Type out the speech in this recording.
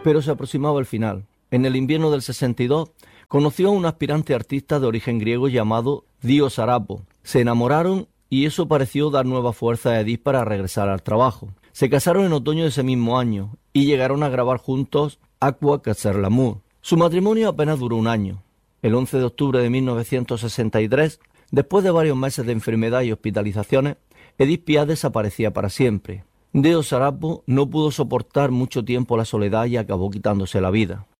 pero se aproximaba el final. En el invierno del 62 conoció a un aspirante artista de origen griego llamado Dio Sarapo. Se enamoraron y eso pareció dar nueva fuerza a Edith para regresar al trabajo. Se casaron en otoño de ese mismo año y llegaron a grabar juntos Aqua Cacer l'amour. Su matrimonio apenas duró un año. El 11 de octubre de 1963, después de varios meses de enfermedad y hospitalizaciones, Edith Piaf desaparecía para siempre. Dio Sarapo no pudo soportar mucho tiempo la soledad y acabó quitándose la vida.